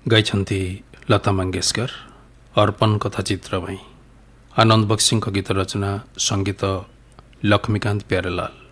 गाइछन्ति लता मंगेशकर अर्पण कथाचित्र भई। आनन्द बक्सिङको गीत रचना, सङ्गीत लक्ष्मीकान्त प्यारेलाल।